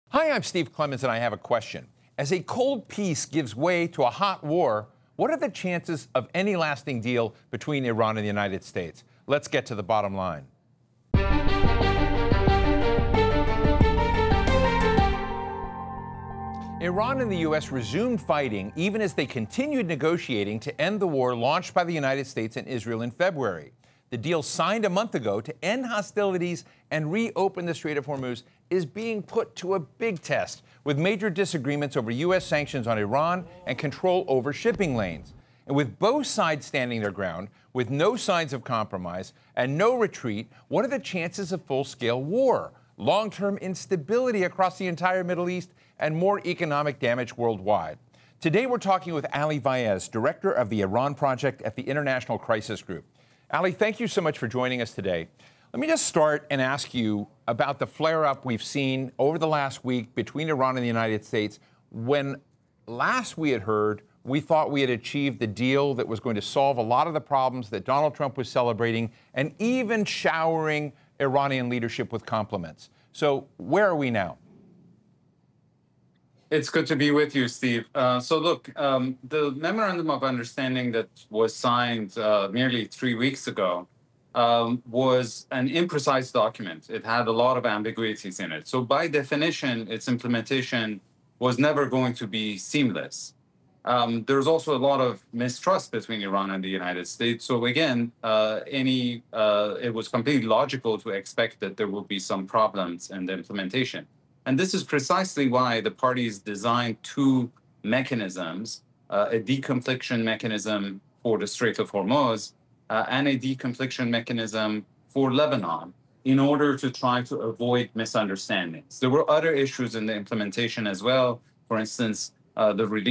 Hi, I'm Steve Clemons, and I have a question. As a cold peace gives way to a hot war, what are the chances of any lasting deal between Iran and the United States? Let's get to the bottom line. Iran and the U.S. resumed fighting even as they continued negotiating to end the war launched by the United States and Israel in February. The deal signed a month ago to end hostilities and reopen the Strait of Hormuz is being put to a big test, with major disagreements over U.S. sanctions on Iran and control over shipping lanes. And with both sides standing their ground, with no signs of compromise and no retreat, what are the chances of full-scale war, long-term instability across the entire Middle East, and more economic damage worldwide? Today, we're talking with Ali Vaez, director of the Iran Project at the International Crisis Group. Ali, thank you so much for joining us today. Let me just start and ask you about the flare-up we've seen over the last week between Iran and the United States. When last we had heard, we thought we had achieved the deal that was going to solve a lot of the problems that Donald Trump was celebrating and even showering Iranian leadership with compliments. So where are we now? It's good to be with you, Steve. The Memorandum of Understanding that was signed nearly 3 weeks ago was an imprecise document. It had a lot of ambiguities in it. So by definition, its implementation was never going to be seamless. There's also a lot of mistrust between Iran and the United States. So again, it was completely logical to expect that there will be some problems in the implementation. And this is precisely why the parties designed two mechanisms, a deconfliction mechanism for the Strait of Hormuz and a deconfliction mechanism for Lebanon, in order to try to avoid misunderstandings. There were other issues in the implementation as well. For instance, the release